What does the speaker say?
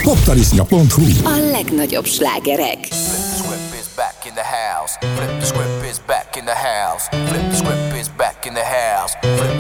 Poptarisznya.hu. A legnagyobb slágerek. Flip the script is back in the house. Flip the script is back in the house. Flip the script is back in the house. Flip